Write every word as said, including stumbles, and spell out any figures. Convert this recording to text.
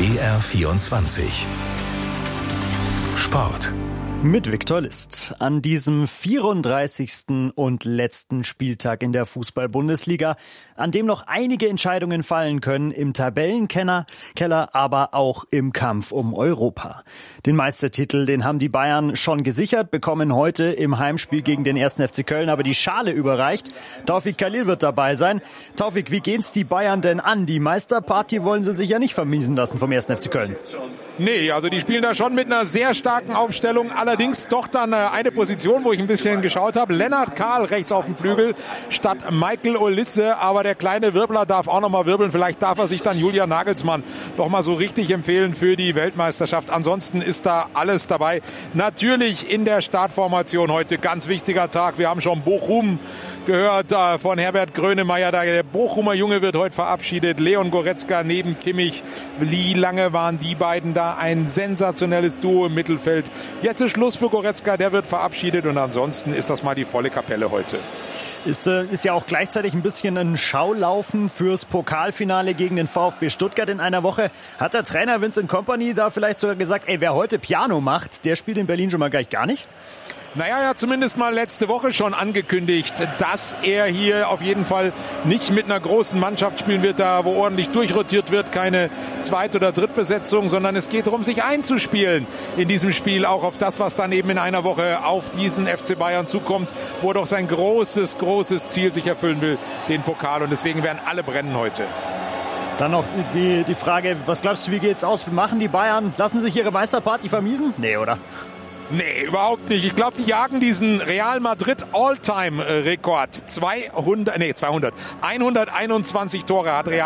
B R vierundzwanzig Sport. Mit Viktor List. An diesem vierunddreißigsten und letzten Spieltag in der Fußball-Bundesliga, an dem noch einige Entscheidungen fallen können im Tabellenkeller, Keller, aber auch im Kampf um Europa. Den Meistertitel, den haben die Bayern schon gesichert, bekommen heute im Heimspiel gegen den ersten F C Köln aber die Schale überreicht. Taufik Khalil wird dabei sein. Taufik, wie geht's die Bayern denn an? Die Meisterparty wollen sie sich ja nicht vermiesen lassen vom ersten F C Köln. Nee, also die spielen da schon mit einer sehr starken Aufstellung. Allerdings doch dann eine Position, wo ich ein bisschen geschaut habe. Lennart Kahl rechts auf dem Flügel statt Michael Olisse. Aber der kleine Wirbler darf auch noch mal wirbeln. Vielleicht darf er sich dann Julian Nagelsmann noch mal so richtig empfehlen für die Weltmeisterschaft. Ansonsten ist da alles dabei. Natürlich in der Startformation heute ganz wichtiger Tag. Wir haben schon Bochum gehört äh, von Herbert Grönemeyer. Der Bochumer Junge wird heute verabschiedet. Leon Goretzka neben Kimmich. Wie lange waren die beiden da? Ein sensationelles Duo im Mittelfeld. Jetzt ist Schluss für Goretzka. Der wird verabschiedet. Und ansonsten ist das mal die volle Kapelle heute. Ist, äh, ist ja auch gleichzeitig ein bisschen ein Schaulaufen fürs Pokalfinale gegen den VfB Stuttgart in einer Woche. Hat der Trainer Vincent Kompany da vielleicht sogar gesagt, ey, wer heute Piano macht, der spielt in Berlin schon mal gleich gar nicht? Naja, er hat zumindest mal letzte Woche schon angekündigt, dass er hier auf jeden Fall nicht mit einer großen Mannschaft spielen wird, da wo ordentlich durchrotiert wird, keine Zweit- oder Drittbesetzung, sondern es geht darum, sich einzuspielen in diesem Spiel, auch auf das, was dann eben in einer Woche auf diesen F C Bayern zukommt, wo er doch sein großes, großes Ziel sich erfüllen will, den Pokal. Und deswegen werden alle brennen heute. Dann noch die, die Frage, was glaubst du, wie geht's aus? Machen die Bayern, lassen sich ihre Meisterparty vermiesen? Nee, oder? Nee, überhaupt nicht. Ich glaube, die jagen diesen Real Madrid All-Time-Rekord. zweihundert, nee, zweihundert. hunderteinundzwanzig Tore hat Real